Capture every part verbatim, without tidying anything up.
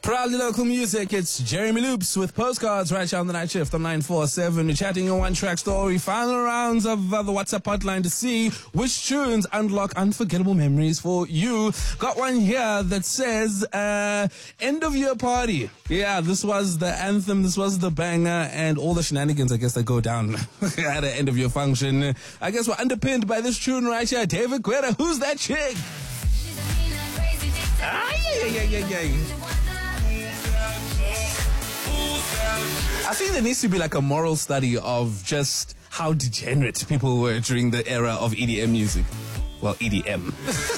Proudly local music, it's Jeremy Loops with Postcards right here on the night shift on nine four seven. We're chatting a one-track story, final rounds of uh, the WhatsApp hotline to see which tunes unlock unforgettable memories for you. Got one here that says, uh, end of year party. Yeah, this was the anthem, this was the banger, and all the shenanigans, I guess, that go down at an end of year function. I guess we're underpinned by this tune right here. David Guetta, who's that chick? Ah, yeah, yeah, yeah, yeah, yeah. I think there needs to be like a moral study of just how degenerate people were during the era of E D M music. Well, E D M.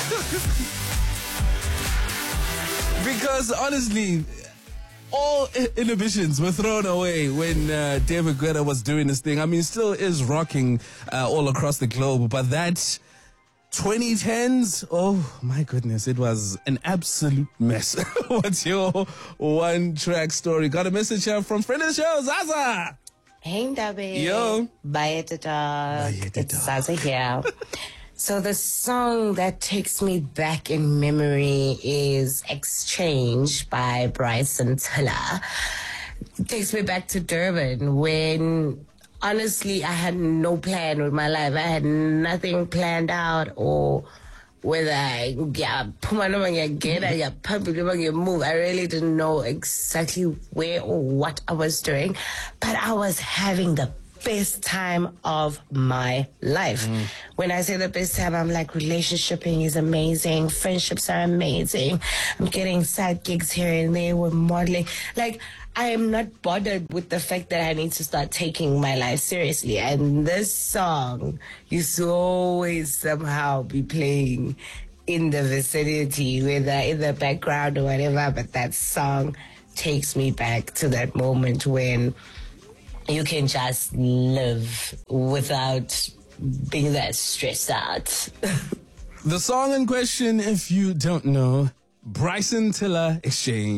Because honestly, all inhibitions were thrown away when uh, David Guetta was doing this thing. I mean, still is rocking uh, all across the globe, but that twenty tens, oh my goodness, it was an absolute mess. What's your one track story? Got a message here from friend of the show, Zaza. Hey, Ndabe. Yo. Bye, Dada. It's Zaza here. So the song that takes me back in memory is Exchange by Bryson Tiller. It takes me back to Durban when honestly, I had no plan with my life. I had nothing planned out, or whether I yeah, get yeah, publicly move. I really didn't know exactly where or what I was doing, but I was having the best time of my life. Mm. When I say the best time, I'm like, relationshiping is amazing, friendships are amazing, I'm getting side gigs here and there with modeling. Like, I am not bothered with the fact that I need to start taking my life seriously. And this song used to always somehow be playing in the vicinity, whether in the background or whatever. But that song takes me back to that moment when you can just live without being that stressed out. The song in question, if you don't know, Bryson Tiller, Exchange.